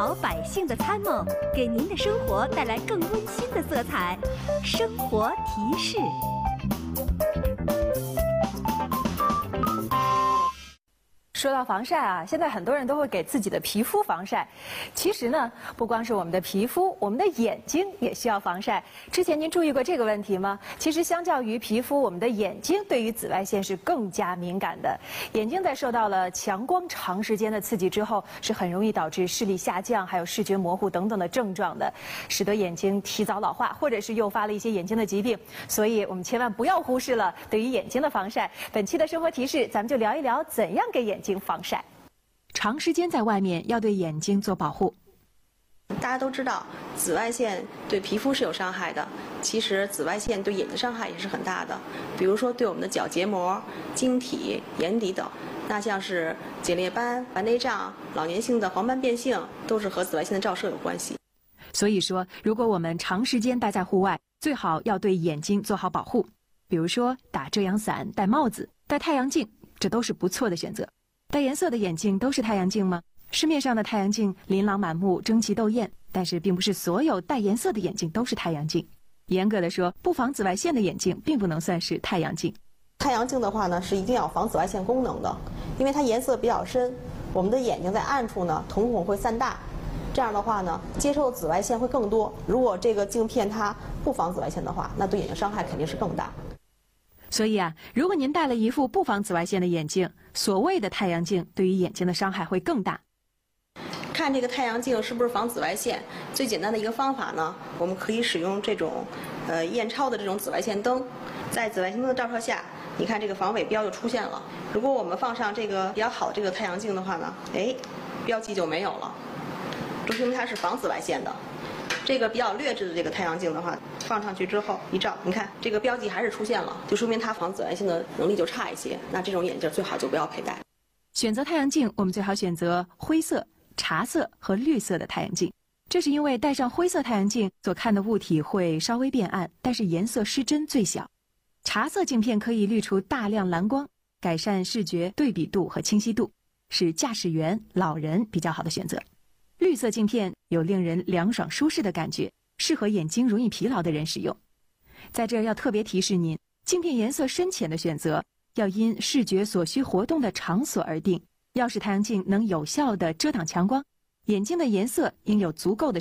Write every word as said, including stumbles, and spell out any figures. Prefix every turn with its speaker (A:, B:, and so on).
A: 好百姓的参谋，给您的生活带来更温馨的色彩。生活提示。
B: 说到防晒啊，现在很多人都会给自己的皮肤防晒。其实呢，不光是我们的皮肤，我们的眼睛也需要防晒。之前您注意过这个问题吗？其实相较于皮肤，我们的眼睛对于紫外线是更加敏感的。眼睛在受到了强光长时间的刺激之后，是很容易导致视力下降，还有视觉模糊等等的症状的，使得眼睛提早老化，或者是诱发了一些眼睛的疾病。所以我们千万不要忽视了对于眼睛的防晒。本期的生活提示，咱们就聊一聊怎样给眼睛防晒。长时间在外面要对眼睛做保护。
C: 大家都知道，紫外线对皮肤是有伤害的，其实紫外线对眼睛伤害也是很大的。比如说对我们的角结膜、晶体、眼底等，那像是痿裂斑、白内障、老年性的黄斑变性，都是和紫外线的照射有关系。
B: 所以说，如果我们长时间待在户外，最好要对眼睛做好保护。比如说打遮阳伞、戴帽子、戴太阳镜，这都是不错的选择。带颜色的眼镜都是太阳镜吗？市面上的太阳镜琳琅满目，争奇斗艳，但是并不是所有带颜色的眼镜都是太阳镜。严格的说，不防紫外线的眼镜并不能算是太阳镜。
C: 太阳镜的话呢，是一定要防紫外线功能的，因为它颜色比较深，我们的眼睛在暗处呢，瞳孔会散大，这样的话呢，接受紫外线会更多。如果这个镜片它不防紫外线的话，那对眼睛伤害肯定是更大。
B: 所以啊，如果您戴了一副不防紫外线的眼镜，所谓的太阳镜对于眼睛的伤害会更大。
C: 看这个太阳镜是不是防紫外线，最简单的一个方法呢，我们可以使用这种呃验超的这种紫外线灯，在紫外线灯的照射下，你看这个防伪标就出现了。如果我们放上这个比较好的这个太阳镜的话呢，哎，标记就没有了，这说明它是防紫外线的。这个比较劣质的这个太阳镜的话，放上去之后一照，你看这个标记还是出现了，就说明它防紫外线的能力就差一些。那这种眼镜最好就不要佩戴。
B: 选择太阳镜，我们最好选择灰色、茶色和绿色的太阳镜。这是因为戴上灰色太阳镜所看的物体会稍微变暗，但是颜色失真最小。茶色镜片可以滤除大量蓝光，改善视觉对比度和清晰度，是驾驶员、老人比较好的选择。绿色镜片有令人凉爽舒适的感觉，适合眼睛容易疲劳的人使用。在这儿要特别提示您，镜片颜色深浅的选择要因视觉所需活动的场所而定。要使太阳镜能有效地遮挡强光，眼睛的颜色应有足够的